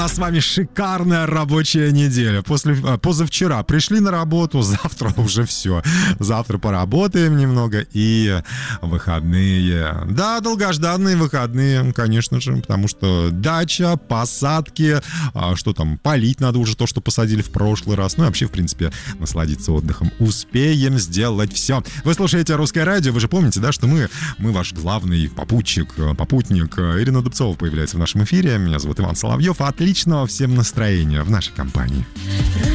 А с вами шикарная рабочая неделя. Позавчера пришли на работу, завтра уже все. Завтра поработаем немного и выходные. Да, долгожданные выходные, конечно же, потому что дача, посадки, что там, полить надо уже то, что посадили в прошлый раз. Ну и вообще, в принципе, насладиться отдыхом. Успеем сделать все. Вы слушаете «Русское радио», вы же помните, да, что мы ваш главный попутчик, попутник. Ирина Дубцова появляется в нашем эфире. Меня зовут Иван Соловьев. Отличного всем настроения в нашей компании.